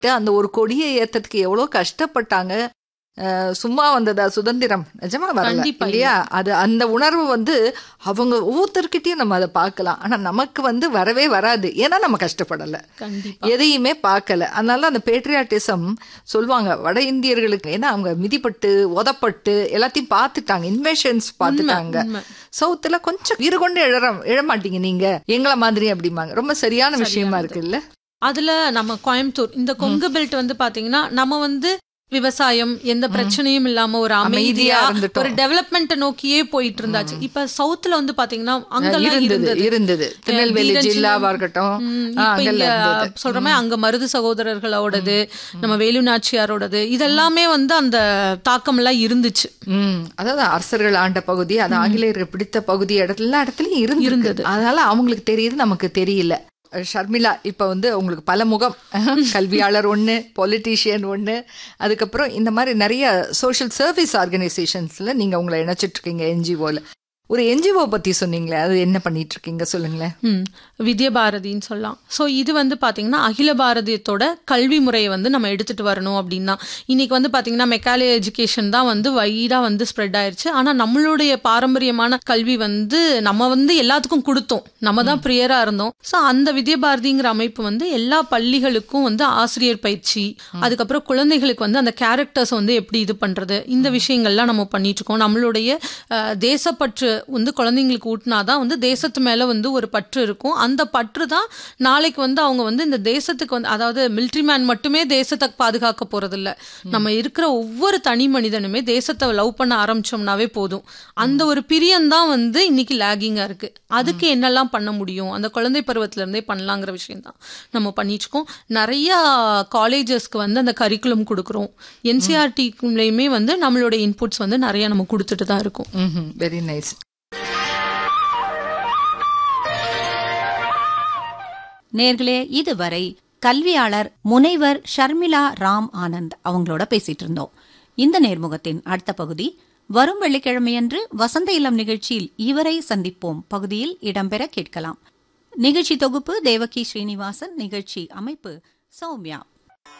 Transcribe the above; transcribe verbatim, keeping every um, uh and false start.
அந்த ஒரு கொடியை ஏத்ததுக்கு எவ்வளவு கஷ்டப்பட்டாங்க. அஹ் சும்மா வந்ததா சுதந்திரம்? நிஜமா வரல கண்டிப்பா இல்லையா? அது அந்த உணர்வு வந்து அவங்க ஒவ்வொருத்தர்கிட்டயும் நம்ம அதை பார்க்கலாம். ஆனா நமக்கு வந்து வரவே வராது, ஏன்னா நம்ம கஷ்டப்படல, கண்டிப்பா எதையுமே பார்க்கல. அதனால அந்த பேட்ரியாட்டிசம் சொல்லுவாங்க வட இந்தியர்களுக்கு, ஏன்னா அவங்க மிதிப்பட்டு உதப்பட்டு எல்லாத்தையும் பார்த்துட்டாங்க, இன்வெஷன்ஸ் பார்த்துட்டாங்க. உண்மை. சவுத்துல கொஞ்சம் இரு கொண்டு எழற எழமாட்டீங்க நீங்க எங்களை மாதிரி அப்படிம்பாங்க. ரொம்ப சரியான விஷயமா இருக்கு இல்ல? அதுல நம்ம கோயம்புத்தூர் இந்த கொங்கு பெல்ட் வந்து பாத்தீங்கன்னா நம்ம வந்து விவசாயம் எந்த பிரச்சனையும் இல்லாம ஒரு அமைதியா ஒரு டெவலப்மெண்ட் நோக்கியே போயிட்டு இருந்தாச்சு. இப்ப சவுத்துல வந்து பாத்தீங்கன்னா அங்கெல்லாம் இருந்தது இருந்தது திருநெல்வேலி ஜில்லாவா இருக்கட்டும். இப்ப இங்க சொல்ற மாதிரி அங்க மருது சகோதரர்களோடது, நம்ம வேலு நாச்சியாரோடது, இதெல்லாமே வந்து அந்த தாக்கம் எல்லாம் இருந்துச்சு. உம் அதாவது அரசர்கள் ஆண்ட பகுதி, அது ஆங்கிலேயர்கள் பிடித்த பகுதி, இடத்துல எல்லா இடத்துலயும் இருந்தது. அதனால அவங்களுக்கு தெரியுது, நமக்கு தெரியல. ஷர்மிளா இப்ப வந்து உங்களுக்கு பல முகம், கல்வியாளர் ஒண்ணு, பொலிட்டீஷியன் ஒண்ணு, அதுக்கப்புறம் இந்த மாதிரி நிறைய சோஷியல் சர்வீஸ் ஆர்கனைசேஷன்ஸ்ல நீங்க உங்களை இணைச்சிட்டு இருக்கீங்க. என்ஜிஓல ஒரு என்ஜிஓ பத்தி சொன்னீங்களே, அது என்ன பண்ணிட்டு இருக்கீங்க சொல்லுங்களேன். ம் வித்யா பாரதின்னு சொல்லலாம். ஸோ இது வந்து பார்த்தீங்கன்னா அகில பாரதியத்தோட கல்வி முறையை வந்து நம்ம எடுத்துட்டு வரணும் அப்படின்னா, இன்னைக்கு வந்து பார்த்தீங்கன்னா மெக்காலே எஜுகேஷன் தான் வந்து வைடாக வந்து ஸ்ப்ரெட் ஆயிடுச்சு. ஆனால் நம்மளுடைய பாரம்பரியமான கல்வி வந்து நம்ம வந்து எல்லாத்துக்கும் கொடுத்தோம், நம்ம தான் பிரியராக இருந்தோம். ஸோ அந்த வித்யா பாரதிங்கிற அமைப்பு வந்து எல்லா பள்ளிகளுக்கும் வந்து ஆசிரியர் பயிற்சி, அதுக்கப்புறம் குழந்தைகளுக்கு வந்து அந்த கேரக்டர்ஸ் வந்து எப்படி இது பண்ணுறது, இந்த விஷயங்கள்லாம் நம்ம பண்ணிட்டு இருக்கோம். நம்மளுடைய தேசப்பற்று வந்து குழந்தைங்களுக்கு ஊட்டினாதான் வந்து தேசத்து மேல வந்து ஒரு பற்று இருக்கும். அந்த பற்று தான் நாளைக்கு வந்து அவங்க வந்து இந்த தேசத்துக்கு வந்து, அதாவது மிலிட்ரி மேன் மட்டுமே தேசத்தை பாதுகாக்க போறது இல்ல, நம்ம இருக்கிற ஒவ்வொரு தனி மனிதனுமே தேசத்தை லவ் பண்ண ஆரம்பிச்சோம்னாவே போதும். அந்த ஒரு பிரியம் தான் வந்து இன்னைக்கு லேகிங்கா இருக்கு. அதுக்கு என்னெல்லாம் பண்ண முடியும், அந்த குழந்தை பருவத்துல இருந்தே பண்ணலாங்கிற விஷயம் தான் நம்ம பண்ணிட்டு இருக்கோம். நிறைய காலேஜஸ்க்கு வந்து அந்த கரிக்குலம் கொடுக்குறோம். என்சிஆர்டிலையுமே வந்து நம்மளோட இன்புட்ஸ் வந்து நிறைய நம்ம கொடுத்துட்டு தான் இருக்கோம். Very nice. நேர்களே, இதுவரை கல்வியாளர் முனைவர் ஷர்மிளா ராம் ஆனந்த் அவங்களோட பேசிட்டு இருந்தோம். இந்த நேர்முகத்தின் அடுத்த பகுதி வரும் வெள்ளிக்கிழமையன்று வசந்த இளம் நிகழ்ச்சியில் இவரை சந்திப்போம் பகுதியில் இடம்பெற கேட்கலாம். நிகழ்ச்சி தொகுப்பு தேவகி ஸ்ரீனிவாசன், நிகழ்ச்சி அமைப்பு சௌமியா.